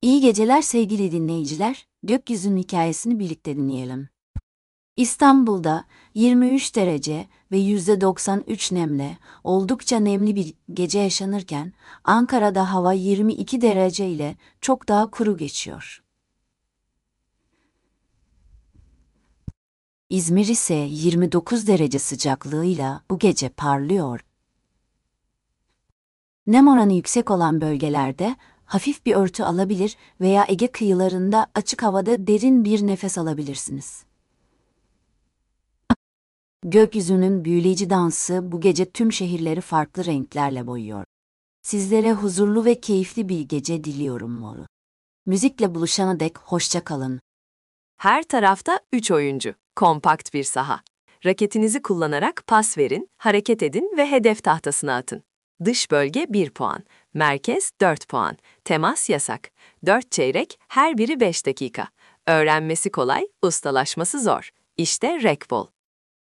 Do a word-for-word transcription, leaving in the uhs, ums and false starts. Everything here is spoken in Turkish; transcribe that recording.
İyi geceler sevgili dinleyiciler. Gökyüzünün hikayesini birlikte dinleyelim. İstanbul'da yirmi üç derece ve yüzde doksan üç nemle oldukça nemli bir gece yaşanırken Ankara'da hava yirmi iki derece ile çok daha kuru geçiyor. İzmir ise yirmi dokuz derece sıcaklığıyla bu gece parlıyor. Nem oranı yüksek olan bölgelerde hafif bir örtü alabilir veya Ege kıyılarında açık havada derin bir nefes alabilirsiniz. Gökyüzünün büyüleyici dansı bu gece tüm şehirleri farklı renklerle boyuyor. Sizlere huzurlu ve keyifli bir gece diliyorum moru. Müzikle buluşana dek hoşça kalın. Her tarafta üç oyuncu. Kompakt bir saha. Raketinizi kullanarak pas verin, hareket edin ve hedef tahtasına atın. Dış bölge bir puan. Merkez dört puan. Temas yasak. dört çeyrek, her biri beş dakika. Öğrenmesi kolay, ustalaşması zor. İşte Rekbol.